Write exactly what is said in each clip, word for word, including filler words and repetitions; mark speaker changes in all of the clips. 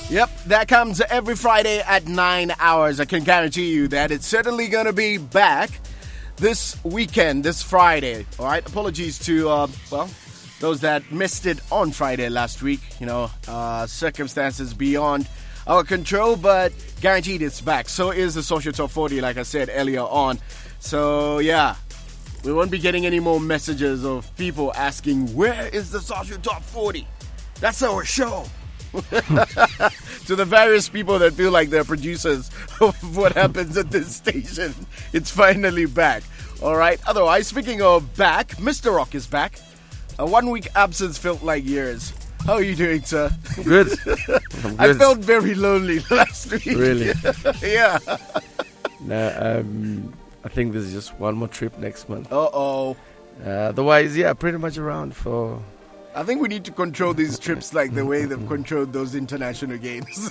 Speaker 1: Yep, that comes every Friday at nine hours. I can guarantee you that it's certainly going to be back this weekend, this Friday. All right, apologies to, uh, well, those that missed it on Friday last week. You know, uh, circumstances beyond our control, but guaranteed it's back. So is the Social Top forty, like I said earlier on. So, yeah, we won't be getting any more messages of people asking, where is the Social Top forty? That's our show. To the various people that feel like they're producers of what happens at this station, it's finally back. All right. Otherwise, speaking of back, Mister Rock is back. A one-week absence felt like years. How are you doing, sir?
Speaker 2: Good. I'm good.
Speaker 1: I felt very lonely last week.
Speaker 2: Really?
Speaker 1: Yeah.
Speaker 2: No, um, I think there's just one more trip next month.
Speaker 1: Uh-oh.
Speaker 2: Uh, otherwise, yeah, pretty much around for...
Speaker 1: I think we need to control these trips like the way they've controlled those international games.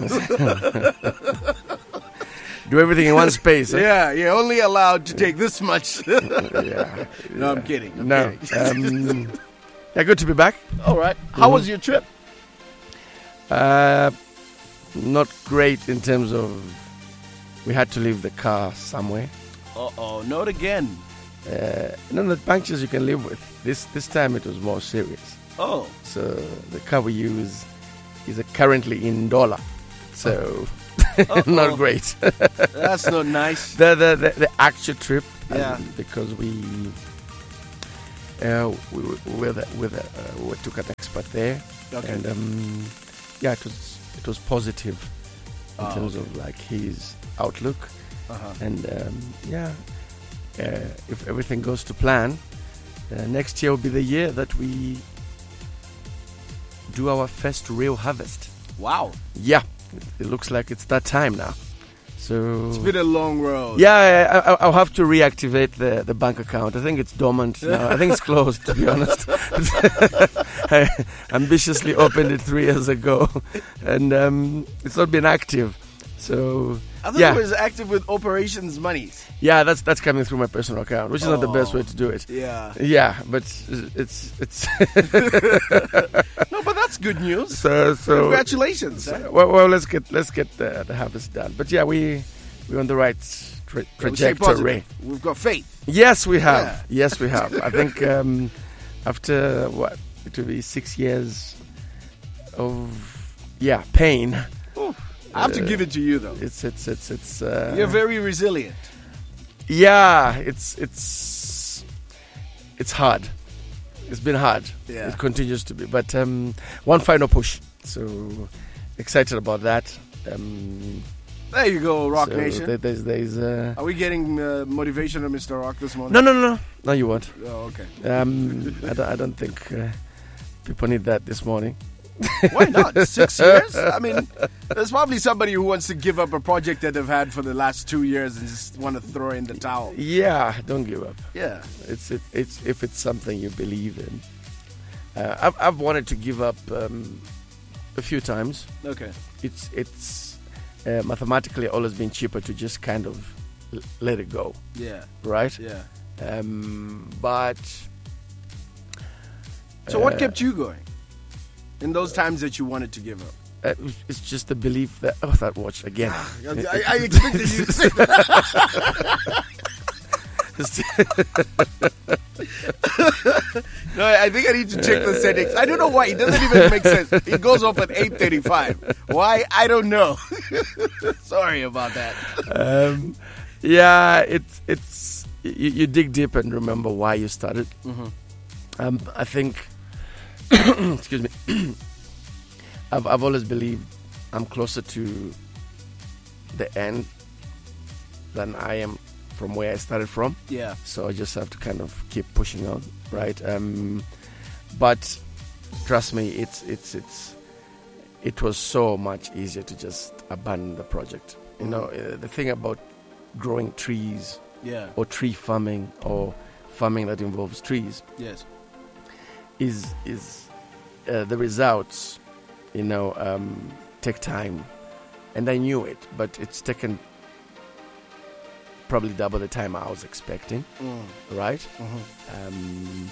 Speaker 2: Do everything in one space. Huh?
Speaker 1: Yeah, you're only allowed to take this much.
Speaker 2: yeah.
Speaker 1: No,
Speaker 2: yeah.
Speaker 1: I'm kidding. I'm
Speaker 2: no.
Speaker 1: kidding.
Speaker 2: Um, yeah, good to be back.
Speaker 1: All right. How
Speaker 2: Mm-hmm.
Speaker 1: was your trip?
Speaker 2: Uh, not great in terms of we had to leave the car somewhere.
Speaker 1: Uh-oh, not again.
Speaker 2: Uh, none of the punctures you can live with. This this time it was more serious.
Speaker 1: Oh.
Speaker 2: So the car we use is uh, currently in dollar. So not great.
Speaker 1: That's not nice.
Speaker 2: The the the, the actual trip,
Speaker 1: Yeah.
Speaker 2: um, because we uh, we were with a- with a, uh, we took an expert there,
Speaker 1: Okay.
Speaker 2: and um, yeah, it was it was positive in
Speaker 1: Oh,
Speaker 2: terms of like his outlook,
Speaker 1: Uh-huh.
Speaker 2: and um, yeah, uh, if everything goes to plan, uh, next year will be the year that we do our first real harvest.
Speaker 1: Wow.
Speaker 2: Yeah, it, it looks like it's that time now. So
Speaker 1: It's been a long road.
Speaker 2: yeah, I, I, I'll have to reactivate the, the bank account. I think it's dormant now. I think it's closed, to be honest. I ambitiously opened it three years ago, and um, it's not been active. So
Speaker 1: I thought
Speaker 2: yeah,
Speaker 1: it was active with operations monies.
Speaker 2: yeah, that's that's coming through my personal account, which is not the best
Speaker 1: Oh.
Speaker 2: way to do it.
Speaker 1: Yeah.
Speaker 2: Yeah, but it's it's
Speaker 1: No, but that's good news.
Speaker 2: so so.
Speaker 1: Congratulations.
Speaker 2: so-
Speaker 1: huh?
Speaker 2: well, well, let's get let's get the, the harvest done. But yeah, we we're on the right tra-
Speaker 1: We stay
Speaker 2: trajectory.
Speaker 1: positive. We've got faith.
Speaker 2: Yes, we have.
Speaker 1: Yeah.
Speaker 2: Yes, we have. I think um, after what it will be six years of yeah pain.
Speaker 1: I have to
Speaker 2: Uh,
Speaker 1: give it to you, though.
Speaker 2: It's it's it's it's. Uh,
Speaker 1: You're very resilient.
Speaker 2: yeah, it's it's it's hard. It's been hard.
Speaker 1: Yeah.
Speaker 2: It continues to be. But um, one final push. So excited about that. Um,
Speaker 1: There you go, Rock
Speaker 2: so
Speaker 1: Nation.
Speaker 2: there- there's there's. Uh,
Speaker 1: Are we getting uh, motivation of Mister Rock this morning?
Speaker 2: no no no no no you won't.
Speaker 1: Oh, okay.
Speaker 2: Um, I don't I don't think uh, people need that this morning.
Speaker 1: Why not? Six years? I mean, there's probably somebody who wants to give up a project that they've had for the last two years and just want to throw in the towel.
Speaker 2: Yeah, don't give up.
Speaker 1: Yeah.
Speaker 2: It's it, it's if it's something you believe in. Uh, I've I've wanted to give up um, a few times.
Speaker 1: Okay.
Speaker 2: It's it's uh, mathematically always been cheaper to just kind of l- let it go,
Speaker 1: Yeah.
Speaker 2: right?
Speaker 1: Yeah.
Speaker 2: Um, but
Speaker 1: So what
Speaker 2: uh,
Speaker 1: kept you going in those times that you wanted to give up?
Speaker 2: uh, it's just the belief that oh that watch again.
Speaker 1: I, I expected you to say that. No, I think I need to check the settings. I don't know why. It doesn't even make sense. It goes off at eight thirty-five. Why? I don't know. Sorry about that.
Speaker 2: um, yeah, it's it's you, you dig deep and remember why you started.
Speaker 1: Mm-hmm.
Speaker 2: Um, I think, excuse me, I've I've always believed I'm closer to the end than I am from where I started from.
Speaker 1: Yeah.
Speaker 2: So I just have to kind of keep pushing on, right? Um, but trust me, it's it's it's it was so much easier to just abandon the project. You know, uh, the thing about growing trees
Speaker 1: Yeah.
Speaker 2: or tree farming or farming that involves trees
Speaker 1: Yes.
Speaker 2: is is uh, the results, you know, um, take time, and I knew it, but it's taken probably double the time I was expecting,
Speaker 1: Mm.
Speaker 2: right?
Speaker 1: Mm-hmm.
Speaker 2: Um,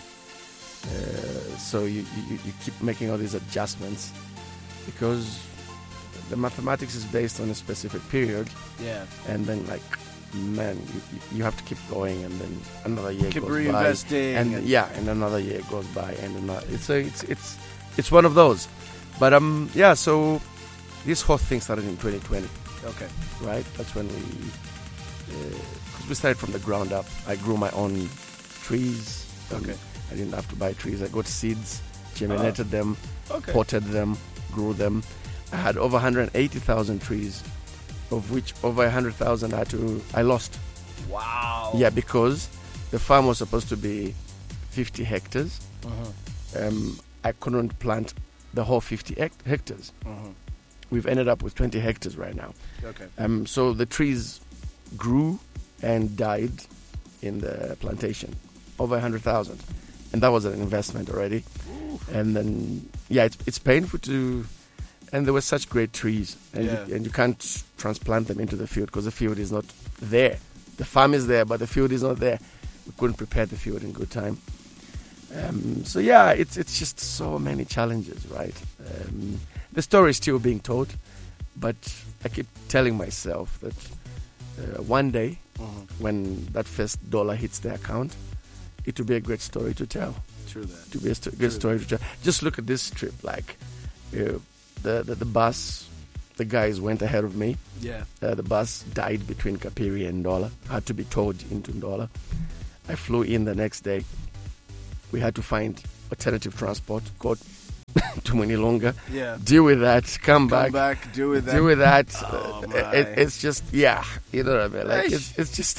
Speaker 2: uh, so you, you you keep making all these adjustments because the mathematics is based on a specific period,
Speaker 1: Yeah.
Speaker 2: and then like, man, you, you- you have to keep going, and then another year
Speaker 1: Keep
Speaker 2: goes
Speaker 1: reinvesting
Speaker 2: by, and,
Speaker 1: and-
Speaker 2: yeah, and another year goes by, and another, it's a, it's it's it's one of those. But um, yeah, so this whole thing started in twenty twenty,
Speaker 1: Okay.
Speaker 2: right? That's when we, because we started from the ground up. I grew my own trees. Um,
Speaker 1: Okay.
Speaker 2: I didn't have to buy trees. I got seeds, germinated them,
Speaker 1: Okay.
Speaker 2: potted them, grew them. I had over one hundred eighty thousand trees, of which over one hundred thousand I had to I lost.
Speaker 1: Wow.
Speaker 2: Yeah, because the farm was supposed to be fifty hectares.
Speaker 1: Uh-huh.
Speaker 2: Um, I couldn't plant the whole fifty hect- hectares.
Speaker 1: Uh-huh.
Speaker 2: We've ended up with twenty hectares right now.
Speaker 1: Okay.
Speaker 2: Um, so the trees grew and died in the plantation, over one hundred thousand, and that was an investment already. And then, yeah, it's it's painful to, and there were such great trees, and
Speaker 1: Yeah.
Speaker 2: you, and you can't transplant them into the field because the field is not there. The farm is there, but the field is not there. We couldn't prepare the field in good time. Um, so yeah, it's it's just so many challenges, right? Um, the story is still being told, but I keep telling myself that uh, one day,
Speaker 1: Uh-huh.
Speaker 2: when that first dollar hits the account, it will be a great story to tell.
Speaker 1: True that.
Speaker 2: To be a st- good
Speaker 1: True.
Speaker 2: story to tell. Just look at this trip, like uh, the, the the bus, the guys went ahead of me.
Speaker 1: Yeah.
Speaker 2: Uh, the bus died between Kapiri and Ndola. Had to be towed into Ndola. I flew in the next day. We had to find alternative transport. Go to Munilonga.
Speaker 1: Yeah.
Speaker 2: Deal with that. Come,
Speaker 1: Come
Speaker 2: back.
Speaker 1: back. Deal with that.
Speaker 2: Deal with that.
Speaker 1: Oh,
Speaker 2: Uh,
Speaker 1: my.
Speaker 2: it, it's just, yeah, you know what I mean. Like
Speaker 1: Eish.
Speaker 2: it's, it's just.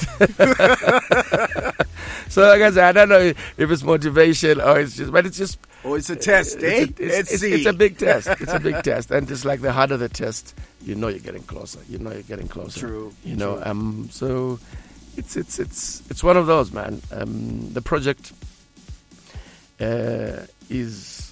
Speaker 2: So, like I said, I don't know if it's motivation or it's just, but it's just.
Speaker 1: Oh, it's a test,
Speaker 2: it's
Speaker 1: eh?
Speaker 2: a, it's,
Speaker 1: Let's
Speaker 2: it's,
Speaker 1: see.
Speaker 2: it's a big test. It's a big test, and just like the harder the test, you know you're getting closer. You know you're getting closer.
Speaker 1: True.
Speaker 2: You know,
Speaker 1: True.
Speaker 2: um. So, it's it's it's it's one of those, man. Um, the project. Uh, is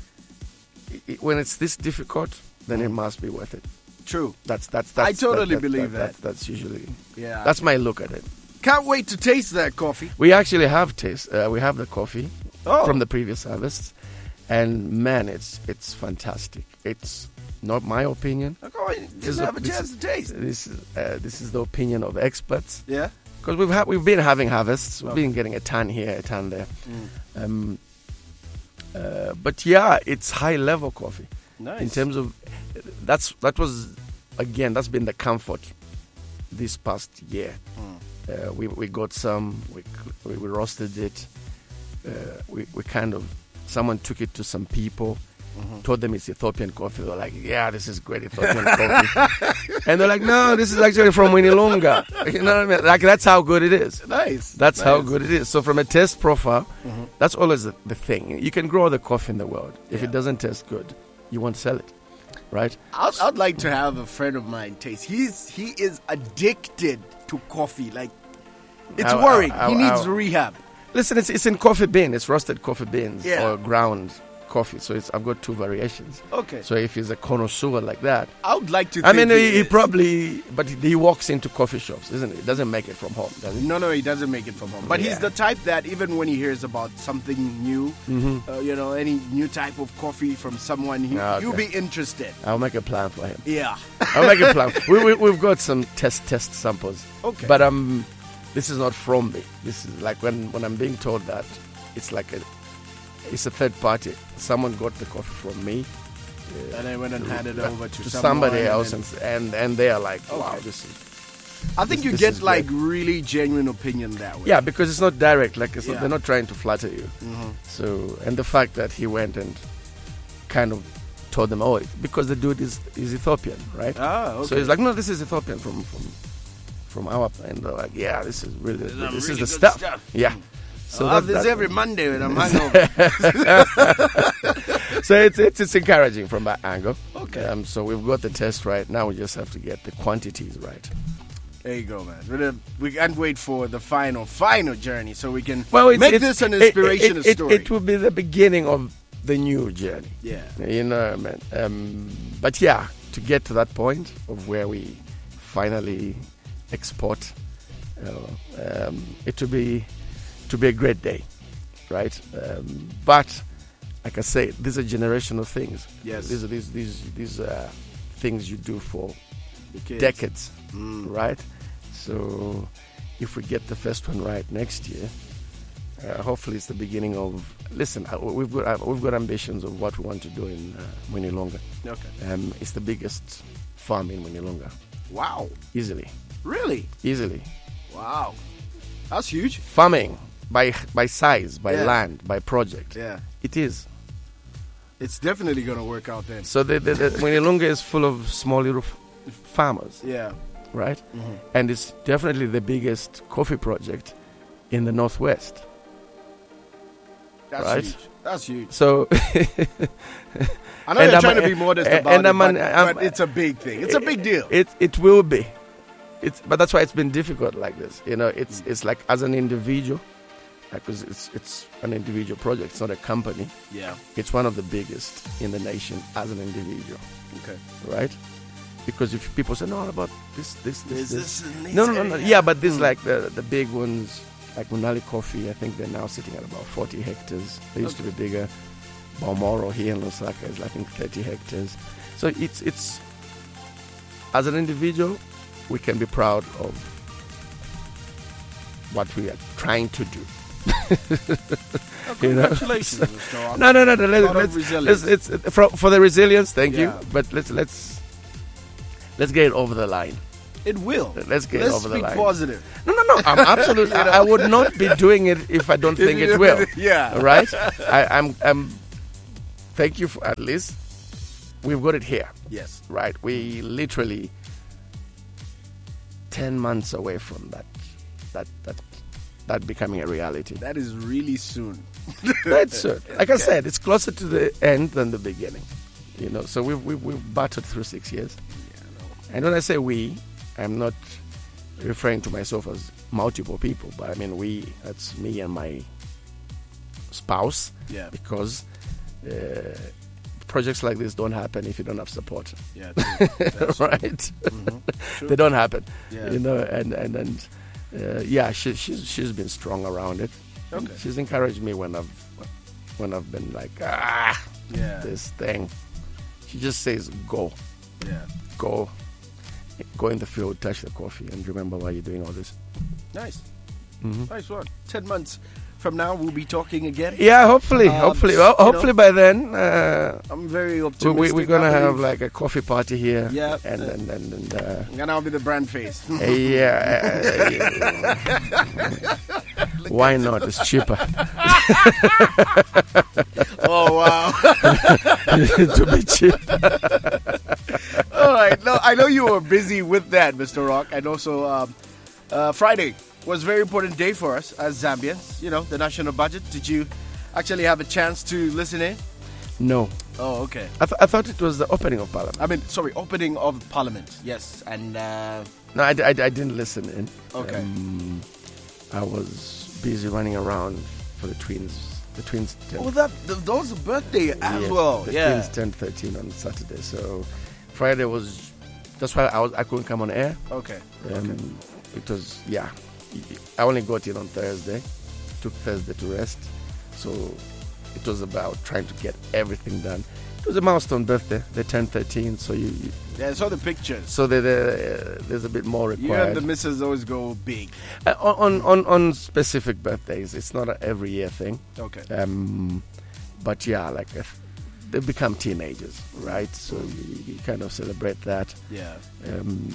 Speaker 2: i- i- when it's this difficult, then it must be worth it.
Speaker 1: True.
Speaker 2: That's that's
Speaker 1: I
Speaker 2: that's
Speaker 1: totally
Speaker 2: that- that-
Speaker 1: believe
Speaker 2: that-
Speaker 1: that.
Speaker 2: That's, that's usually
Speaker 1: Yeah.
Speaker 2: that's my look at it.
Speaker 1: Can't wait to taste that coffee.
Speaker 2: We actually have taste. Uh, we have the coffee
Speaker 1: Oh.
Speaker 2: from the previous harvests, and man, it's it's fantastic. It's not my opinion.
Speaker 1: How come I didn't
Speaker 2: This is-
Speaker 1: have a
Speaker 2: this
Speaker 1: chance
Speaker 2: is-
Speaker 1: to taste?
Speaker 2: This is uh, this is the opinion of experts,
Speaker 1: Yeah.
Speaker 2: because we've had we've been having harvests. We've
Speaker 1: Okay.
Speaker 2: been getting a ton here, a ton there.
Speaker 1: Mm.
Speaker 2: Um, uh, but yeah, it's high level coffee.
Speaker 1: Nice.
Speaker 2: In terms of that's that was again that's been the comfort this past year.
Speaker 1: Mm.
Speaker 2: Uh, we we got some, we we, we roasted it. Uh, we we kind of someone took it to some people,
Speaker 1: Mhm.
Speaker 2: told them it's Ethiopian coffee. They were like, "Yeah, this is great Ethiopian coffee," and they're like, "No, this is actually from Winilonga." You know what I mean? Like that's how good it is.
Speaker 1: Nice.
Speaker 2: That's how
Speaker 1: Nice.
Speaker 2: good it is. So from a taste profile,
Speaker 1: Mhm.
Speaker 2: that's always the, the thing. You can grow the coffee in the world. If
Speaker 1: Yeah.
Speaker 2: it doesn't taste good, you won't sell it, right?
Speaker 1: I'd, I'd like to have a friend of mine taste. He's he is addicted to coffee. Like it's
Speaker 2: Ow,
Speaker 1: worrying.
Speaker 2: ow,
Speaker 1: he
Speaker 2: ow,
Speaker 1: needs
Speaker 2: ow.
Speaker 1: rehab.
Speaker 2: Listen, it's, it's in coffee bean. It's roasted coffee beans
Speaker 1: Yeah.
Speaker 2: or ground coffee. So it's I've got two variations.
Speaker 1: Okay.
Speaker 2: So if he's a connoisseur like that,
Speaker 1: I would like to.
Speaker 2: I
Speaker 1: think
Speaker 2: mean, he, he
Speaker 1: is.
Speaker 2: probably, but he walks into coffee shops, isn't he? He doesn't make it from home, does he?
Speaker 1: No, no, he doesn't make it from home. But
Speaker 2: Yeah.
Speaker 1: he's the type that even when he hears about something new,
Speaker 2: Mm-hmm.
Speaker 1: uh, you know, any new type of coffee from someone, he,
Speaker 2: Ah, okay.
Speaker 1: you'll be interested.
Speaker 2: I'll make a plan for him.
Speaker 1: Yeah.
Speaker 2: I'll make a plan. We, we, we've got some test test samples.
Speaker 1: Okay.
Speaker 2: But um, this is not from me. This is like when, when I'm being told that, it's like a, it's a third party. Someone got the coffee from me.
Speaker 1: And I went and handed it over to,
Speaker 2: to
Speaker 1: someone,
Speaker 2: somebody
Speaker 1: and
Speaker 2: else,
Speaker 1: then-
Speaker 2: and, and and they are like, wow,
Speaker 1: Okay.
Speaker 2: this is
Speaker 1: I think
Speaker 2: this-
Speaker 1: you
Speaker 2: this
Speaker 1: get
Speaker 2: is
Speaker 1: like
Speaker 2: great.
Speaker 1: really genuine opinion that way.
Speaker 2: yeah, because it's not direct. Like it's not,
Speaker 1: Yeah.
Speaker 2: they're not trying to flatter you.
Speaker 1: Mhm.
Speaker 2: So, and the fact that he went and kind of told them, oh, because the dude is is Ethiopian, right?
Speaker 1: Ah, okay.
Speaker 2: So he's like, no, this is Ethiopian from from from our, and they're like, yeah, this is really
Speaker 1: This is
Speaker 2: this is
Speaker 1: really
Speaker 2: the
Speaker 1: good
Speaker 2: stuff.
Speaker 1: stuff.
Speaker 2: Yeah.
Speaker 1: So
Speaker 2: So
Speaker 1: I have
Speaker 2: that-
Speaker 1: this
Speaker 2: that-
Speaker 1: every Monday when I'm hungover.
Speaker 2: so it's, it's it's encouraging from that angle.
Speaker 1: Okay.
Speaker 2: Um, so we've got the test right now. We just have to get the quantities right.
Speaker 1: There you go, man. We're gonna- We can't wait for the final, final journey so we can
Speaker 2: Well, it's,
Speaker 1: make
Speaker 2: it's,
Speaker 1: this an
Speaker 2: it- it-
Speaker 1: inspirational
Speaker 2: it, it,
Speaker 1: story.
Speaker 2: It will be the beginning of the new journey.
Speaker 1: yeah.
Speaker 2: You know, man. Um, but yeah, to get to that point of where we finally export, you know, um, it will be to be a great day, right? Um, but like I say, these are generational things.
Speaker 1: Yes.
Speaker 2: These are these these these uh, things you do for
Speaker 1: The kids.
Speaker 2: decades,
Speaker 1: Mm.
Speaker 2: right? So if we get the first one right next year, uh, hopefully it's the beginning of. Listen, uh, we've got uh, we've got ambitions of what we want to do in uh, Mwinilonga.
Speaker 1: Okay.
Speaker 2: Um, it's the biggest farm in Mwinilonga,
Speaker 1: Wow.
Speaker 2: easily,
Speaker 1: Really?
Speaker 2: easily.
Speaker 1: Wow. That's huge.
Speaker 2: Farming by by size, by
Speaker 1: Yeah.
Speaker 2: land, by project.
Speaker 1: Yeah.
Speaker 2: It is.
Speaker 1: It's definitely going to work out then.
Speaker 2: So the, the, the Mwinilonga is full of small little f- farmers,
Speaker 1: Yeah.
Speaker 2: right?
Speaker 1: Mm-hmm.
Speaker 2: And it's definitely the biggest coffee project in the Northwest.
Speaker 1: That's
Speaker 2: Right.
Speaker 1: huge. That's huge.
Speaker 2: So
Speaker 1: I know
Speaker 2: And
Speaker 1: you're
Speaker 2: I'm-
Speaker 1: trying to be modest
Speaker 2: and
Speaker 1: about it,
Speaker 2: I'm an-
Speaker 1: but,
Speaker 2: I'm-
Speaker 1: but it's a big thing. It's a big deal.
Speaker 2: It it will be. It's but that's why it's been difficult like this. You know, it's
Speaker 1: Mm.
Speaker 2: it's like as an individual, because it's it's an individual project. It's not a company.
Speaker 1: Yeah.
Speaker 2: It's one of the biggest in the nation as an individual,
Speaker 1: Okay.
Speaker 2: right? Because if people say no about this this this,
Speaker 1: Is
Speaker 2: this.
Speaker 1: this in
Speaker 2: no
Speaker 1: this
Speaker 2: no no no
Speaker 1: area?
Speaker 2: yeah, but this
Speaker 1: Mm.
Speaker 2: like the the big ones like Munali Coffee. I think they're now sitting at about forty hectares. They used to be bigger. Balmoral here in Lusaka is I think thirty hectares. So it's it's as an individual, we can be proud of what we are trying to do.
Speaker 1: Oh,
Speaker 2: You know?
Speaker 1: congratulations, Mister Rock.
Speaker 2: No, no, no. no
Speaker 1: A
Speaker 2: let's,
Speaker 1: lot of
Speaker 2: let's,
Speaker 1: resilience.
Speaker 2: let's, it's for, for the resilience. Thank
Speaker 1: Yeah.
Speaker 2: you. But let's let's let's get it over the line.
Speaker 1: It will.
Speaker 2: Let's get
Speaker 1: Let's
Speaker 2: over the
Speaker 1: speak
Speaker 2: line.
Speaker 1: positive.
Speaker 2: No, no, no. I'm absolutely.
Speaker 1: You know?
Speaker 2: I, I would not be doing it if I don't think it will.
Speaker 1: Yeah.
Speaker 2: Right? I, I'm. I'm. Thank you for at least we've got it here.
Speaker 1: Yes.
Speaker 2: Right? We literally ten months away from that. That that that becoming a reality.
Speaker 1: That is really soon.
Speaker 2: That's it. Like I said, it's closer to the end than the beginning. You know, so we've we've, we've battled through six years.
Speaker 1: Yeah, no.
Speaker 2: And when I say we, I'm not referring to myself as multiple people, but I mean we. That's me and my spouse.
Speaker 1: Yeah.
Speaker 2: Because uh, projects like this don't happen if you don't have support.
Speaker 1: Yeah. True. That's true.
Speaker 2: Right?
Speaker 1: Mhm. True.
Speaker 2: They don't happen.
Speaker 1: Yeah.
Speaker 2: You know, and and and uh, yeah, she, she's she's been strong around it.
Speaker 1: Okay.
Speaker 2: She's encouraged me when I've when I've been like ah
Speaker 1: Yeah.
Speaker 2: this thing. She just says go,
Speaker 1: Yeah.
Speaker 2: go, go in the field, touch the coffee, and remember why you're doing all this.
Speaker 1: Nice.
Speaker 2: Mhm.
Speaker 1: Nice one. Ten months from now, we'll be talking again.
Speaker 2: Yeah, hopefully,
Speaker 1: Um,
Speaker 2: hopefully, well,
Speaker 1: you
Speaker 2: hopefully by then uh,
Speaker 1: I'm very
Speaker 2: we,
Speaker 1: optimistic.
Speaker 2: we, we're gonna
Speaker 1: I
Speaker 2: have
Speaker 1: believe.
Speaker 2: like a coffee party here.
Speaker 1: Yeah.
Speaker 2: and and and, and uh,
Speaker 1: And I'll be the brand face.
Speaker 2: uh, yeah. uh, why not? It's cheaper
Speaker 1: Oh, wow.
Speaker 2: to be cheap.
Speaker 1: All right. No, I know you were busy with that, Mister Rock. And also, um, uh, Friday was a very important day for us as Zambians. You know, the national budget. Did you actually have a chance to listen in?
Speaker 2: No,
Speaker 1: Oh, okay.
Speaker 2: I, th- I thought it was the opening of Parliament.
Speaker 1: I mean, sorry, opening of Parliament. Yes. And, uh,
Speaker 2: No, I, I, I didn't listen in.
Speaker 1: okay.
Speaker 2: Um, I was busy running around for the twins. The twins turned,
Speaker 1: Oh, that, th- that was a birthday as
Speaker 2: yes,
Speaker 1: well.
Speaker 2: The
Speaker 1: Yeah.
Speaker 2: twins turned thirteen on Saturday, so Friday was. That's why I was. I couldn't come on air.
Speaker 1: Okay.
Speaker 2: Um,
Speaker 1: Okay.
Speaker 2: It was yeah. I only got in on Thursday. Took Thursday to rest, so it was about trying to get everything done. It was a milestone birthday. They turned thirteen, so you. you
Speaker 1: Yeah, I saw the pictures.
Speaker 2: so they, they, there's a bit more
Speaker 1: You
Speaker 2: required.
Speaker 1: and the missus always go big.
Speaker 2: Uh, on, on on specific birthdays, it's not an every year thing.
Speaker 1: Okay.
Speaker 2: Um, but yeah, like if they become teenagers, right? So you, you kind of celebrate that.
Speaker 1: Yeah.
Speaker 2: Um,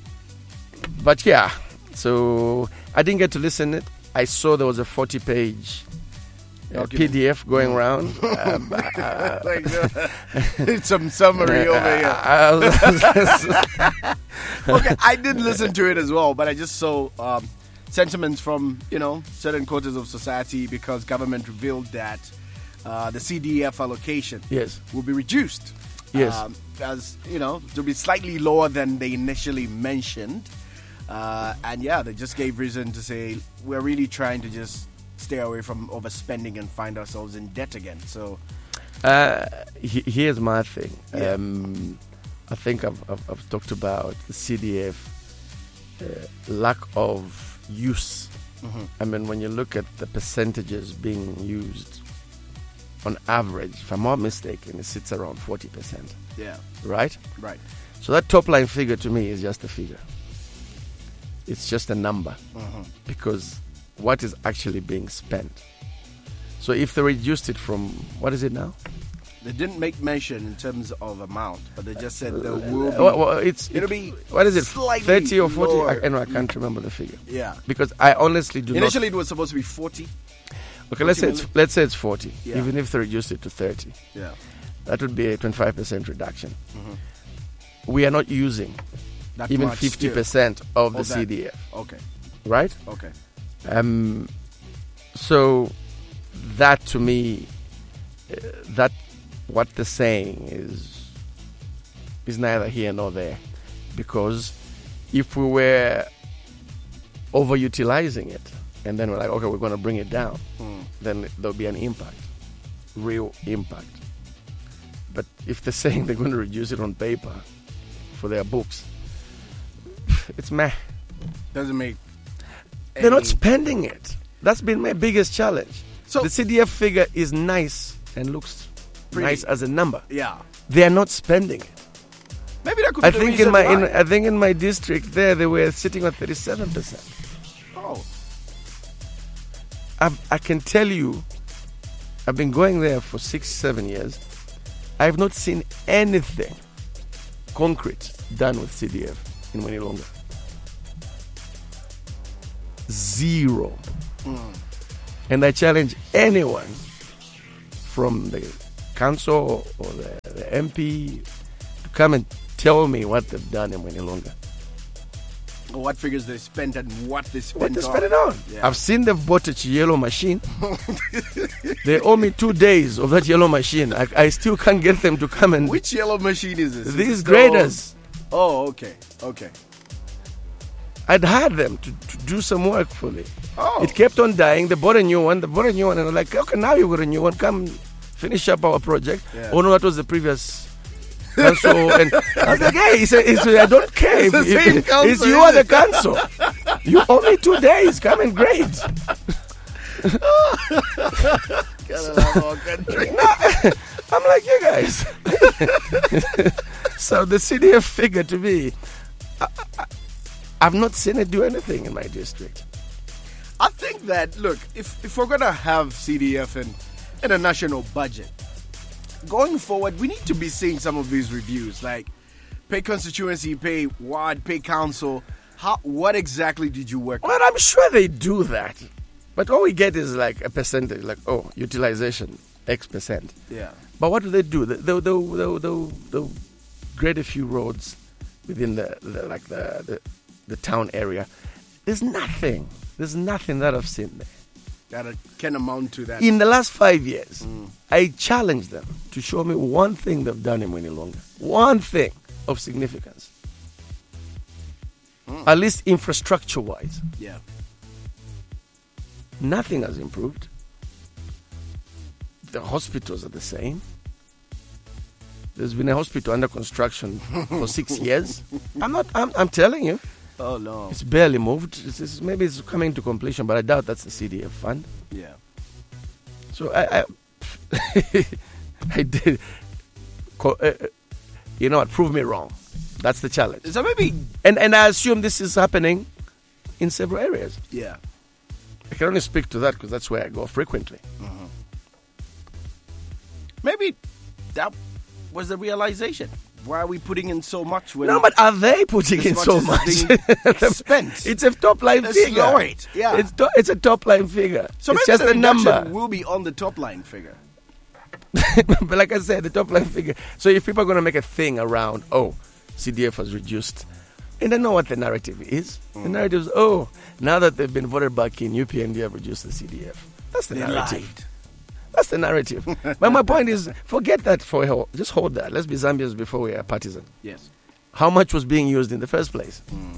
Speaker 2: but yeah, so I didn't get to listen it. I saw there was a forty-page uh, P D F going around. um, uh,
Speaker 1: Like, uh, it's some summary over here.
Speaker 2: I was-
Speaker 1: Okay, I didn't listen to it as well, but I just saw um, sentiments from, you know, certain quarters of society because government revealed that uh, the C D F allocation
Speaker 2: yes,
Speaker 1: will be reduced.
Speaker 2: Yes.
Speaker 1: Um, as, you know, to be slightly lower than they initially mentioned. Uh, and yeah, they just gave reason to say we're really trying to just stay away from overspending and find ourselves in debt again. So,
Speaker 2: Uh, he- here's my thing.
Speaker 1: Yeah.
Speaker 2: Um, I think I've, I've, I've talked about the C D F uh, lack of use.
Speaker 1: mhm.
Speaker 2: I mean, when you look at the percentages being used, on average, if I'm not mistaken, it sits around forty percent,
Speaker 1: yeah,
Speaker 2: right?
Speaker 1: right.
Speaker 2: So that top line figure to me is just a figure. It's just a number.
Speaker 1: Uh-huh.
Speaker 2: Because what is actually being spent. So if they reduced it from, what is it now?
Speaker 1: They didn't make mention in terms of amount, but they just said there will be.
Speaker 2: Well, well, it's,
Speaker 1: it'll
Speaker 2: it,
Speaker 1: be
Speaker 2: what is it?
Speaker 1: slightly
Speaker 2: thirty or forty?
Speaker 1: lower.
Speaker 2: I, I, know, I can't remember the figure.
Speaker 1: Yeah.
Speaker 2: Because I honestly do
Speaker 1: Initially,
Speaker 2: not.
Speaker 1: it was supposed to be forty.
Speaker 2: Okay, let's say
Speaker 1: million?
Speaker 2: it's let's say it's forty.
Speaker 1: Yeah.
Speaker 2: Even if they reduce it to thirty,
Speaker 1: Yeah.
Speaker 2: that would be a twenty-five percent reduction.
Speaker 1: Mm-hmm.
Speaker 2: We are not using
Speaker 1: That
Speaker 2: even
Speaker 1: much
Speaker 2: fifty
Speaker 1: still.
Speaker 2: percent of the
Speaker 1: Of that.
Speaker 2: C D F,
Speaker 1: Okay.
Speaker 2: right?
Speaker 1: Okay.
Speaker 2: Um, so that to me, uh, that what they're saying is is neither here nor there, because if we were overutilizing it and then we're like, okay, we're going to bring it down,
Speaker 1: Mm.
Speaker 2: then there'll be an impact, real impact. But if they're saying they're going to reduce it on paper for their books, it's meh.
Speaker 1: Doesn't make.
Speaker 2: They're not
Speaker 1: any-
Speaker 2: spending it. That's been my biggest challenge.
Speaker 1: So-
Speaker 2: the C D F figure is nice and looks
Speaker 1: Pretty.
Speaker 2: nice as a number.
Speaker 1: Yeah.
Speaker 2: They are not spending it.
Speaker 1: Maybe that could be
Speaker 2: I
Speaker 1: the
Speaker 2: think
Speaker 1: reason
Speaker 2: in my in,
Speaker 1: why.
Speaker 2: I think in my district there they were sitting at thirty-seven percent.
Speaker 1: Oh.
Speaker 2: I I can tell you, I've been going there for six seven years. I've not seen anything concrete done with C D F in Winnie-Longa. Zero.
Speaker 1: Mm.
Speaker 2: And I challenge anyone from the council or the, the M P to come and tell me what they've done in Winnie-Longa.
Speaker 1: What figures they spent and what they spent
Speaker 2: What they
Speaker 1: on.
Speaker 2: spent it on.
Speaker 1: Yeah.
Speaker 2: I've seen they've bought a yellow machine. They owe me two days of that yellow machine. I, I still can't get them to come and...
Speaker 1: Which yellow machine is this? Is
Speaker 2: These
Speaker 1: it the
Speaker 2: graders.
Speaker 1: old- Oh, okay. Okay.
Speaker 2: I'd hired them to, to do some work for me.
Speaker 1: Oh.
Speaker 2: It kept on dying. They bought a new one. They bought a new one. And I'm like, okay, now you've got a new one. Come finish up our project.
Speaker 1: Yeah.
Speaker 2: Oh, no, that was the previous council. And I was like, hey, he said, he said, I don't care.
Speaker 1: It's the
Speaker 2: if,
Speaker 1: same
Speaker 2: if,
Speaker 1: council,
Speaker 2: it's you or
Speaker 1: isn't
Speaker 2: the
Speaker 1: it?
Speaker 2: council. You owe me two days. Come and grade.
Speaker 1: Gotta love our country.
Speaker 2: I'm like, you guys. So the C D F figure to me, I, I, I've not seen it do anything in my district.
Speaker 1: I think that, look, if, if we're going to have C D F in, in a national budget, going forward, we need to be seeing some of these reviews, like pay constituency, pay ward, pay council. How, what exactly did you work on?
Speaker 2: Well, I'm sure they do that. But all we get is like a percentage, like, oh, utilization, X percent.
Speaker 1: Yeah.
Speaker 2: But what do they do? They'll, they'll, they'll, they'll, they'll grade a few roads within the, the like the, the, the town area. There's nothing. There's nothing that I've seen there.
Speaker 1: That can amount to that.
Speaker 2: In the last five years,
Speaker 1: Mm.
Speaker 2: I challenged them to show me one thing they've done in Winnie-Longa. One thing of significance.
Speaker 1: Mm.
Speaker 2: At least infrastructure-wise.
Speaker 1: Yeah.
Speaker 2: Nothing has improved. The hospitals are the same. There's been a hospital under construction for six years. I'm not. I'm, I'm telling you,
Speaker 1: Oh, no.
Speaker 2: it's barely moved. It's, it's, maybe it's coming to completion, but I doubt that's the C D F fund.
Speaker 1: Yeah.
Speaker 2: So I, I, I did. Co- uh, uh, you know what? Prove me wrong. That's the challenge.
Speaker 1: So maybe,
Speaker 2: And and I assume this is happening in several areas.
Speaker 1: yeah.
Speaker 2: I can only speak to that because that's where I go frequently.
Speaker 1: Maybe that was the realization. Why are we putting in so much? When
Speaker 2: No, but are they putting
Speaker 1: as
Speaker 2: in
Speaker 1: much
Speaker 2: so
Speaker 1: as
Speaker 2: much?
Speaker 1: is being spent?
Speaker 2: It's a top line
Speaker 1: Let's
Speaker 2: figure.
Speaker 1: lower it, yeah.
Speaker 2: It's, to, it's a top line figure.
Speaker 1: So
Speaker 2: it's
Speaker 1: maybe
Speaker 2: just
Speaker 1: the
Speaker 2: a number.
Speaker 1: reduction will be on the top line figure.
Speaker 2: But like I said, the top line figure. So if people are going to make a thing around, oh, C D F has reduced, and I know what the narrative is.
Speaker 1: Mm.
Speaker 2: The narrative is, oh, now that they've been voted back in, U P N D have reduced the C D F. That's the
Speaker 1: They
Speaker 2: narrative.
Speaker 1: lied.
Speaker 2: That's the narrative. But my point is, forget that for a whole. Just hold that. Let's be Zambians before we are partisan.
Speaker 1: Yes.
Speaker 2: How much was being used in the first place?
Speaker 1: Mm.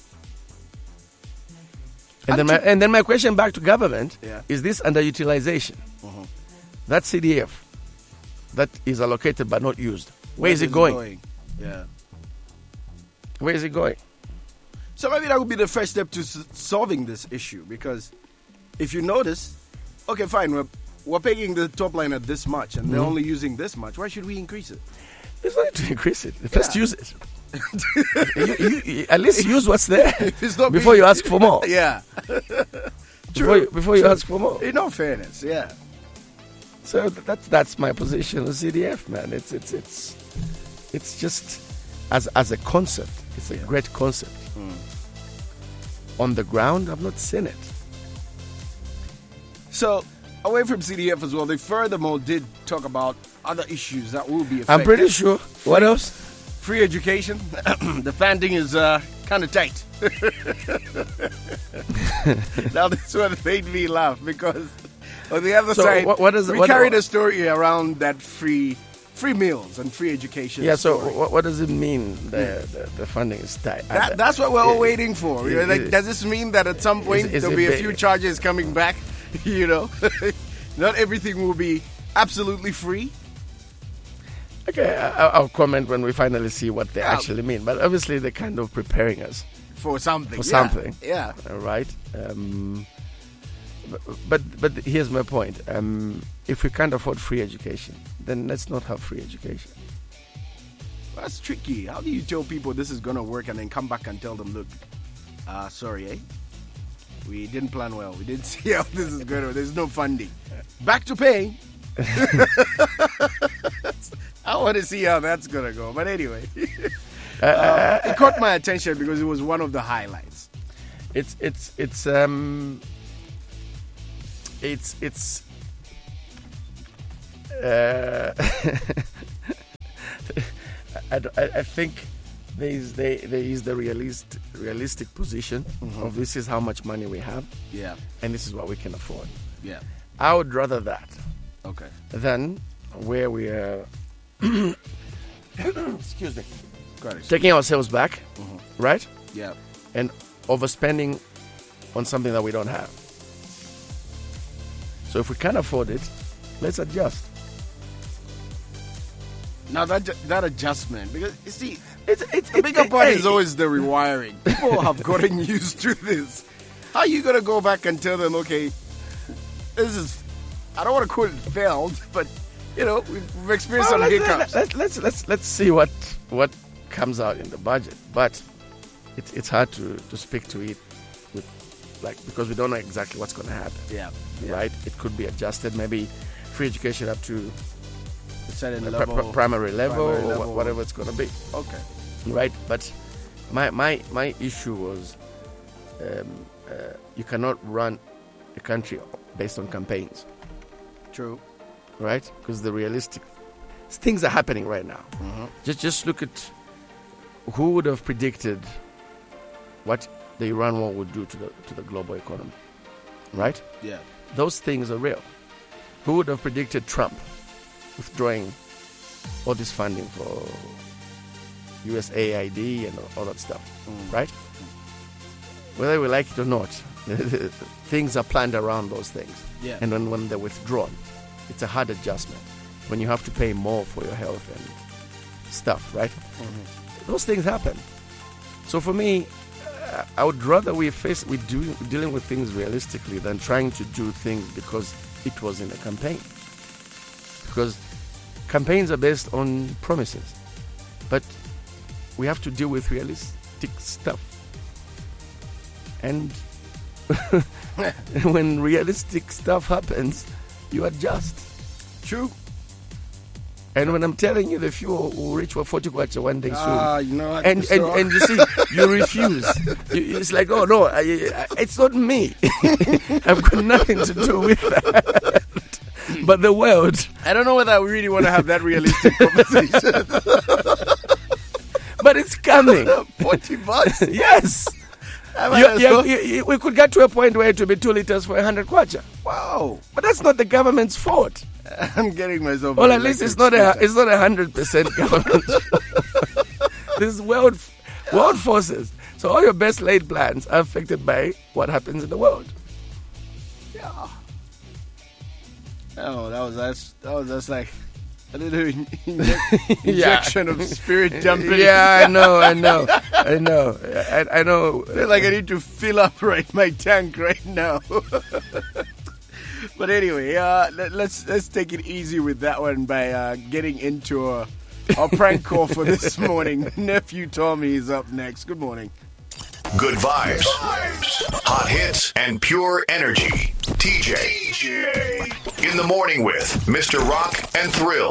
Speaker 2: And then, my, and then my question back to government
Speaker 1: Yeah.
Speaker 2: is this underutilization?
Speaker 1: Uh-huh.
Speaker 2: That C D F that is allocated but not used, where
Speaker 1: Where
Speaker 2: is it going?
Speaker 1: Yeah.
Speaker 2: Where is it going?
Speaker 1: So maybe that would be the first step to s- solving this issue, because if you notice, okay, fine, we're, we're paying the top line at this much and they're
Speaker 2: Mhm.
Speaker 1: only using this much. Why should we increase it?
Speaker 2: There's no need to increase it. First
Speaker 1: Yeah.
Speaker 2: use it. you, you, you, at least use what's there
Speaker 1: It's not
Speaker 2: before
Speaker 1: being-
Speaker 2: you ask for more.
Speaker 1: Yeah.
Speaker 2: Before you, before you
Speaker 1: True.
Speaker 2: ask for more.
Speaker 1: In all fairness, yeah.
Speaker 2: So th- that's that's my position on C D F, man. It's it's it's it's just as as a concept, it's a
Speaker 1: Yeah.
Speaker 2: great concept.
Speaker 1: Mm.
Speaker 2: On the ground, I've not seen it.
Speaker 1: So, away from C D F as well, they furthermore did talk about other issues that will be affected.
Speaker 2: I'm pretty sure. What else?
Speaker 1: Free education. The funding is uh, kind of tight. Now, this one made me laugh because on the other
Speaker 2: So
Speaker 1: side,
Speaker 2: what- what is-
Speaker 1: we
Speaker 2: what-
Speaker 1: carried a story around that free free meals and free education.
Speaker 2: Yeah. So
Speaker 1: story.
Speaker 2: what, what does it mean? The, the the funding is tight.
Speaker 1: That,
Speaker 2: And,
Speaker 1: that's what we're all
Speaker 2: uh,
Speaker 1: waiting for. You know,
Speaker 2: is-
Speaker 1: like, does this mean that at some point
Speaker 2: is- is
Speaker 1: there'll
Speaker 2: it
Speaker 1: be a
Speaker 2: big?
Speaker 1: few charges coming back? You know, not everything will be absolutely free.
Speaker 2: Okay, I, I'll comment when we finally see what they
Speaker 1: Yeah.
Speaker 2: actually mean. But obviously, they're kind of preparing us,
Speaker 1: For something.
Speaker 2: For
Speaker 1: yeah.
Speaker 2: something.
Speaker 1: Yeah.
Speaker 2: all right? Um, but, but but here's my point. Um, if we can't afford free education, then let's not have free education.
Speaker 1: That's tricky. How do you tell people this is going to work and then come back and tell them, look, uh, sorry, eh? We didn't plan well. We didn't see how this is going to. There's no funding. Back to paying. I want to see how that's going to go. But anyway, uh, it caught my attention because it was one of the highlights.
Speaker 2: It's it's it's um it's it's uh, I, I, I think there is there, there is the realist realistic position of this is how much money we have
Speaker 1: Yeah.
Speaker 2: and this is what we can afford.
Speaker 1: Yeah.
Speaker 2: I would rather that
Speaker 1: Okay.
Speaker 2: than where we are excuse me
Speaker 1: Got it.
Speaker 2: taking ourselves back, right?
Speaker 1: Yeah.
Speaker 2: And overspending on something that we don't have. So if we can't afford it, let's adjust.
Speaker 1: Now that that adjustment, because you see,
Speaker 2: It's it's
Speaker 1: the bigger part is
Speaker 2: hey,
Speaker 1: always the rewiring. People have gotten used to this. How are you gonna go back and tell them, okay, this is, I don't want to call it failed, but you know, we've, we've experienced
Speaker 2: well,
Speaker 1: some
Speaker 2: let's,
Speaker 1: hiccups.
Speaker 2: let's, let's let's let's see what what comes out in the budget. But it's it's hard to, to speak to it with like because we don't know exactly what's going to happen.
Speaker 1: Yeah, yeah.
Speaker 2: Right? It could be adjusted. Maybe free education up to
Speaker 1: Set in the
Speaker 2: pri- pri-
Speaker 1: level.
Speaker 2: primary level
Speaker 1: primary
Speaker 2: or
Speaker 1: level.
Speaker 2: wha- whatever it's going to be.
Speaker 1: Okay.
Speaker 2: Right, but my my my issue was um, uh, you cannot run a country based on campaigns,
Speaker 1: True.
Speaker 2: right? Because the realistic things are happening right now. Just just look at who would have predicted what the Iran war would do to the to the global economy, right?
Speaker 1: Yeah.
Speaker 2: Those things are real. Who would have predicted Trump withdrawing all this funding for U S A I D and all that stuff, right? Whether we like it or not, things are planned around those things.
Speaker 1: Yeah.
Speaker 2: And when, when they're withdrawn, it's a hard adjustment when you have to pay more for your health and stuff, right? Those things happen. So for me, uh, I would rather we face we do dealing with things realistically than trying to do things because it was in a campaign. Because campaigns are based on promises, but we have to deal with realistic stuff. And when realistic stuff happens, you adjust.
Speaker 1: True.
Speaker 2: And when I'm telling you the fuel will reach for forty kwacha one day soon,
Speaker 1: Ah, you know what?
Speaker 2: and, and
Speaker 1: So-
Speaker 2: and you see, you refuse. You, it's like, oh no, I, I, it's not me. I've got nothing to do with that. But the world.
Speaker 1: I don't know whether I really want to have that realistic conversation.
Speaker 2: But it's coming.
Speaker 1: Forty bucks.
Speaker 2: Yes.
Speaker 1: I might
Speaker 2: You-
Speaker 1: as
Speaker 2: you-
Speaker 1: well-
Speaker 2: you- you- we could get to a point where it will be two liters for a hundred kwacha.
Speaker 1: Wow.
Speaker 2: But that's not the government's fault.
Speaker 1: I'm getting myself.
Speaker 2: Well,
Speaker 1: an
Speaker 2: at least it's
Speaker 1: electric
Speaker 2: not a
Speaker 1: scooter.
Speaker 2: it's not a hundred percent government's fault. This is world world forces. So all your best laid plans are affected by what happens in the world.
Speaker 1: Yeah. Oh, that was that's that was that's like a little in- injec- injection of spirit jumping.
Speaker 2: Yeah, I know, I know, I know, I, I know.
Speaker 1: I feel like I need to fill up right my tank right now. But anyway, uh, let, let's let's take it easy with that one by uh, getting into uh, Our prank call for this morning. Nephew Tommy is up next. Good morning.
Speaker 3: Good vibes, hot hits, and pure energy. T J. T J. In the morning with Mister Rock and Thrill.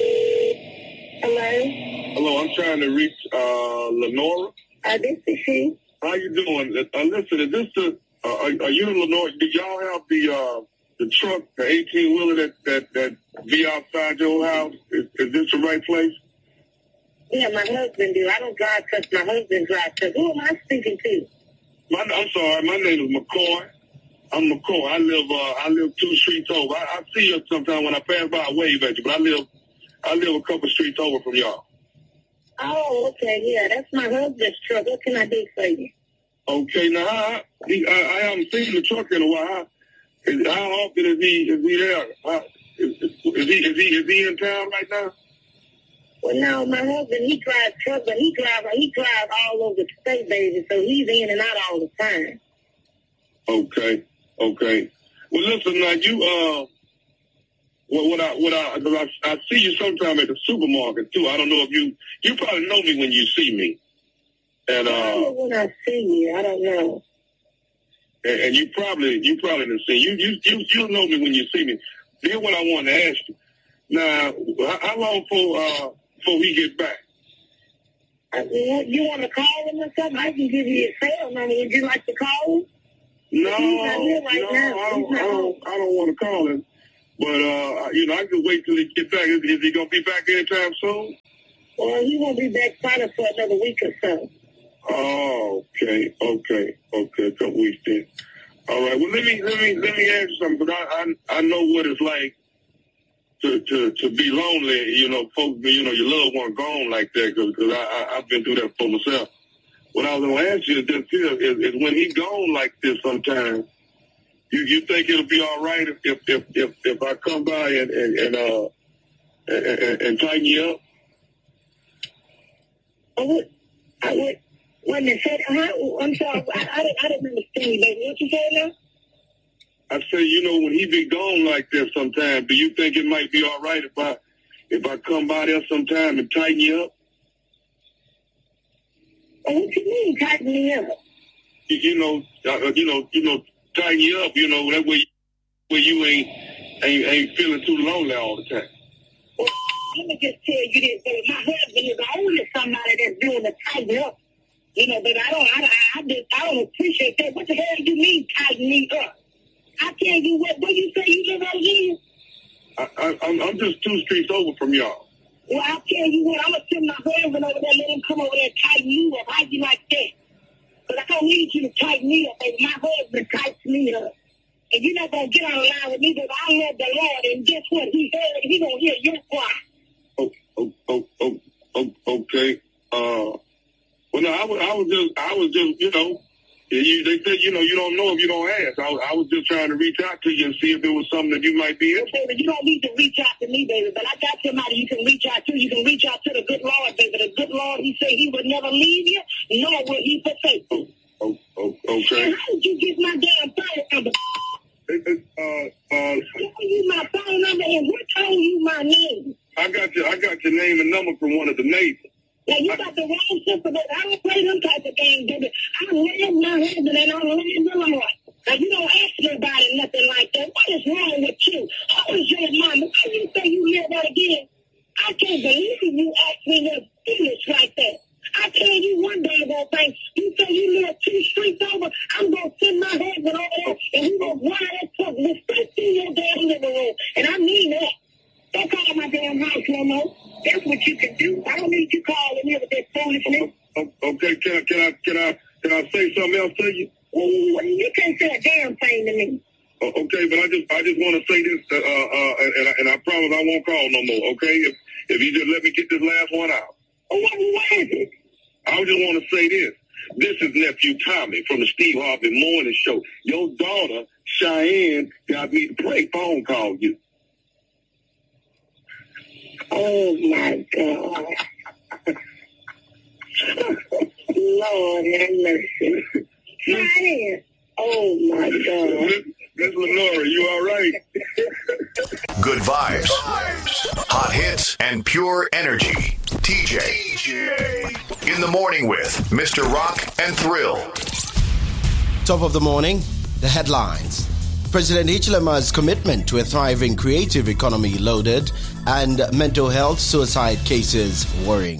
Speaker 4: Hello?
Speaker 5: Hello, I'm trying to reach uh, Lenora.
Speaker 4: Uh, this is she.
Speaker 5: How you doing? Uh, listen, is this the, uh, are, are you Lenora? Do y'all have the uh, the truck, the eighteen-wheeler that, that, that be outside your house? Is, is this the right place?
Speaker 4: Yeah, my husband do. I don't drive trucks. My husband drives trucks. Who am I speaking to?
Speaker 5: My, I'm sorry. My name is McCoy. I'm McCoy. I live uh, I live two streets over. I, I see you sometime when I pass by. I wave at you, but I live I live a couple streets over from y'all.
Speaker 4: Oh, okay. Yeah, that's my husband's truck. What can I do for you?
Speaker 5: Okay. Now, I, he, I, I haven't seen the truck in a while. How, is, how often is he is he there? How, is, is he is he is he in town right now?
Speaker 4: Well, no, my husband, he drives trucks, but he drives he drives all over the state, baby, so he's in and out all the time.
Speaker 5: Okay, okay. Well, listen, now, you, uh, what, what I, what I, cause I, I see you sometime at the supermarket, too. I don't know if you, you probably know me when you see me. And, uh,
Speaker 4: I don't know when I see you, I don't know.
Speaker 5: And, and you probably, you probably didn't see, you, you, you, you'll know me when you see me. Here's what I want to ask you. Now, how long for, uh, before he get back?
Speaker 4: Uh, you want to call him or something? I can give you his cell number. Would you like to call him?
Speaker 5: No,
Speaker 4: He's not here right
Speaker 5: no,
Speaker 4: now.
Speaker 5: I don't,
Speaker 4: He's not
Speaker 5: I don't, I don't want to call him. But, uh, you know, I can wait till he get back. Is, is he going to be back anytime soon?
Speaker 4: Well, he won't be back probably for another week or so.
Speaker 5: Oh, okay, okay, okay, a couple weeks then. All right, well, let me, let me, let me ask you something, because I, I, I know what it's like to, to, to be lonely, you know, folks, you know, your loved one gone like that, because I, I, I've been through that for myself. What I was going to ask you is, this here, is, is when he gone like this sometimes, you, you think it'll be all right if, if, if, if, if I come by and, and, and, uh, and, and, and tighten you up?
Speaker 4: I would, I would, when they said, huh? I'm sorry, I, I, didn't, I didn't understand you, baby. What you say now?
Speaker 5: I say, you know, when he be gone like this sometime, do you think it might be all right if I, if I come by there sometime and tighten you up?
Speaker 4: Oh, what you mean, tighten me up?
Speaker 5: You, you know, uh, you know, you know, tighten you up. You know, that way, where you ain't, ain't, ain't feeling too lonely all the time.
Speaker 4: Well, let me just tell you this, baby. My husband is only somebody that's doing the tighten up. You know, but I don't, I, I, I, just, I don't appreciate that. What the hell do you mean tighten me up? I tell you what, what you say you live out here?
Speaker 5: I, I, I'm, I'm just two streets over from y'all.
Speaker 4: Well, I'll tell you what, I'm going to send my husband over there, let him come over there and tighten you up. How you like that? Because I don't need you to tighten me up, baby. My husband tightens me up. And you're not going to get on the line with me, because I love the Lord. And guess what? He heard, he going to hear your cry.
Speaker 5: Oh, oh, oh, oh, oh, okay. Uh, well, no, I was, I was just, I was just, you know, you, they said, you know, you don't know if you don't ask. I, I was just trying to reach out to you and see if there was something that you might be interested in.
Speaker 4: Baby, you don't need to reach out to me, baby, but I got somebody you can reach out to. You can reach out to the good Lord, baby. The good Lord, he said he would never leave you, nor will he forsake you.
Speaker 5: Oh, oh, okay.
Speaker 4: And how did you get my damn phone number?
Speaker 5: Uh, uh,
Speaker 4: Tell you my phone number, and what told you my name?
Speaker 5: I got your, I got your name and number from one of the neighbors.
Speaker 4: Now, you got the wrong sister, but I don't play them type of games, baby. I love my husband, and I love the Lord. Now, you don't ask nobody nothing like that. What is wrong with you? Who is your mama? Why you say you live out again? I can't believe you ask me no foolish like that. I tell you one doggone thing. You say you live two streets over, I'm going to send my husband over there, and he's going to ride that truck straight through your damn living room. And I mean that. Don't call my damn house no more. That's what you can do. I don't need you calling me with that foolishness.
Speaker 5: Okay, can I, can I, can I, can I say something else to you?
Speaker 4: Well, you can't say a damn thing to me.
Speaker 5: Okay, but I just, I just want to say this, uh, uh, and, I, and I promise I won't call no more. Okay, if, if you just let me get this last one out.
Speaker 4: Oh, what, what is it?
Speaker 5: I just want to say this. This is nephew Tommy from the Steve Harvey Morning Show. Your daughter Cheyenne got me to pray phone call you.
Speaker 4: Oh, my God. Lord have mercy. Cheyenne. Oh, my God.
Speaker 5: Miss Lenora, you all right?
Speaker 3: Good vibes, hot hits, and pure energy. T J. T J. In the morning with Mister Rock and Thrill.
Speaker 6: Top of the morning, the headlines. President Hichilema's commitment to a thriving creative economy loaded, and mental health suicide cases worrying.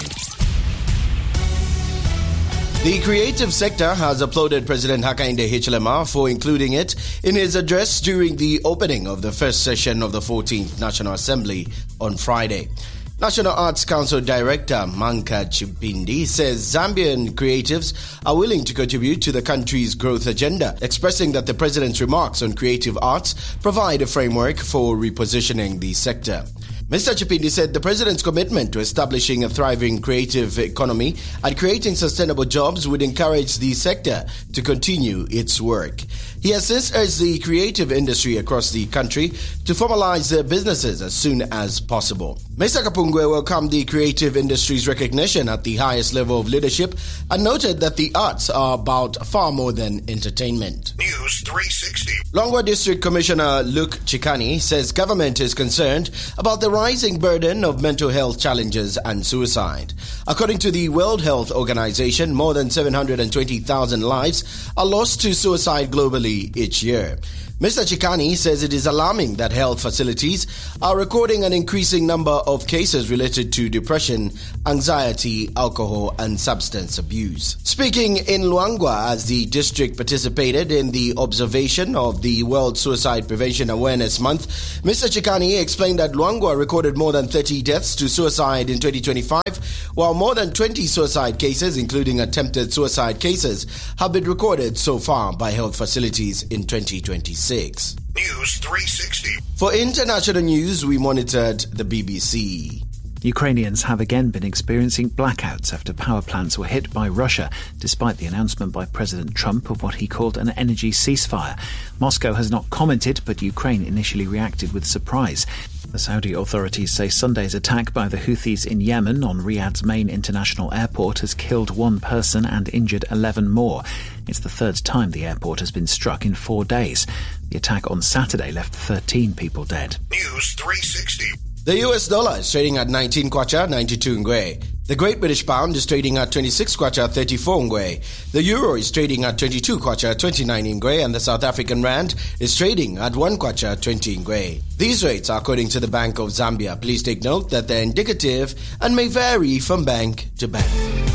Speaker 6: The creative sector has applauded President Hakainde Hichilema for including it in his address during the opening of the first session of the fourteenth National Assembly on Friday. National Arts Council Director Manka Chipindi says Zambian creatives are willing to contribute to the country's growth agenda, expressing that the president's remarks on creative arts provide a framework for repositioning the sector. Mister Chipindi said the president's commitment to establishing a thriving creative economy and creating sustainable jobs would encourage the sector to continue its work. He has since urged the creative industry across the country to formalize their businesses as soon as possible. Mister Kapungwe welcomed the creative industry's recognition at the highest level of leadership and noted that the arts are about far more than entertainment.
Speaker 3: News three sixty.
Speaker 6: Longwa District Commissioner Luke Chikani says government is concerned about the rising burden of mental health challenges and suicide. According to the World Health Organization, more than seven hundred twenty thousand lives are lost to suicide globally each year. Mister Chikani says it is alarming that health facilities are recording an increasing number of cases related to depression, anxiety, alcohol and substance abuse. Speaking in Luangwa as the district participated in the observation of the World Suicide Prevention Awareness Month, Mister Chikani explained that Luangwa recorded more than thirty deaths to suicide in twenty twenty-five, while more than twenty suicide cases, including attempted suicide cases, have been recorded so far by health facilities in twenty twenty-six.
Speaker 3: News three sixty.
Speaker 6: For international news, we monitored the B B C.
Speaker 7: Ukrainians have again been experiencing blackouts after power plants were hit by Russia, despite the announcement by President Trump of what he called an energy ceasefire. Moscow has not commented, but Ukraine initially reacted with surprise. The Saudi authorities say Sunday's attack by the Houthis in Yemen on Riyadh's main international airport has killed one person and injured eleven more. It's the third time the airport has been struck in four days. The attack on Saturday left thirteen people dead.
Speaker 3: News three sixty.
Speaker 6: The U S dollar is trading at nineteen kwacha, ninety-two ngwe. The Great British Pound is trading at twenty-six kwacha, thirty-four ngwe. The Euro is trading at twenty-two kwacha, twenty-nine ngwe, and the South African Rand is trading at one kwacha, twenty ngwe. These rates are according to the Bank of Zambia. Please take note that they're indicative and may vary from bank to bank.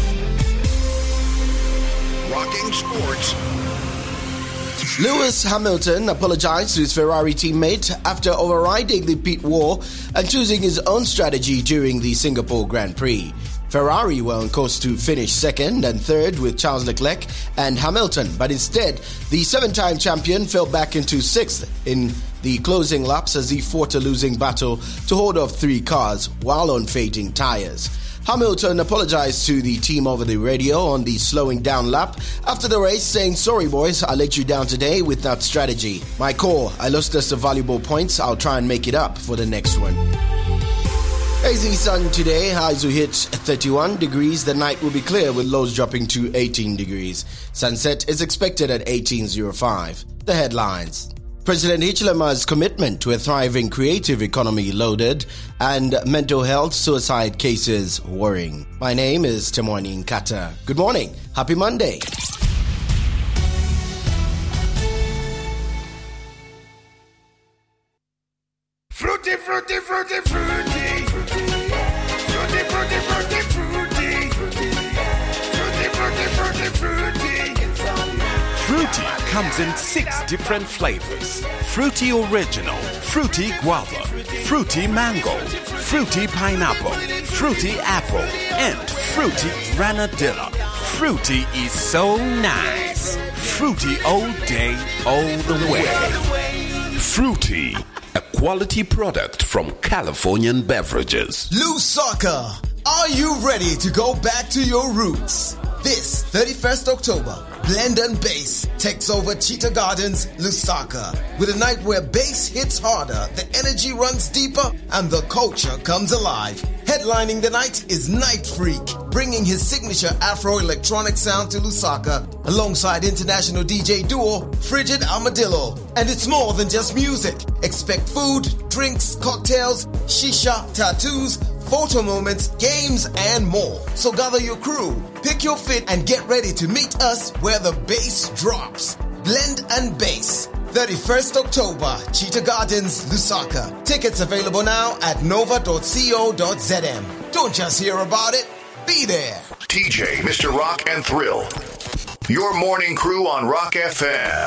Speaker 3: Rocking sports.
Speaker 6: Lewis Hamilton apologized to his Ferrari teammate after overriding the pit wall and choosing his own strategy during the Singapore Grand Prix. Ferrari were on course to finish second and third with Charles Leclerc and Hamilton, but instead, the seven-time champion fell back into sixth in the closing laps as he fought a losing battle to hold off three cars while on fading tires. Hamilton apologized to the team over the radio on the slowing down lap after the race, saying, "Sorry boys, I let you down today with that strategy. My core, I lost us the valuable points. I'll try and make it up for the next one." Hazy sun today, highs will hit thirty-one degrees. The night will be clear with lows dropping to eighteen degrees. Sunset is expected at eighteen oh five. The headlines. President Hichilema's commitment to a thriving creative economy loaded, and mental health suicide cases worrying. My name is Temwani Nkata. Good morning. Happy Monday.
Speaker 3: Fruity, fruity, fruity, fruity. Fruity, fruity, fruity, fruity. Fruity, fruity, fruity, fruity.
Speaker 8: Fruity comes in six different flavors. Fruity Original, Fruity Guava, Fruity Mango, Fruity Pineapple, Fruity Apple, and Fruity Granadilla. Fruity is so nice. Fruity all day, all the way. Fruity, a quality product from Californian Beverages.
Speaker 9: Lusaka, are you ready to go back to your roots? This thirty-first October, Blend and Bass takes over Cheetah Gardens, Lusaka, with a night where bass hits harder, the energy runs deeper, and the culture comes alive. Headlining the night is Night Freak, bringing his signature Afro-electronic sound to Lusaka, alongside international D J duo Frigid Armadillo. And it's more than just music. Expect food, drinks, cocktails, shisha, tattoos, photo moments, games, and more. So gather your crew, pick your fit, and get ready to meet us where the bass drops. Blend and Bass. thirty-first October, Cheetah Gardens, Lusaka. Tickets available now at nova dot co dot z m. Don't just hear about it, be there.
Speaker 3: T J, Mister Rock and Thrill. Your morning crew on Rock F M.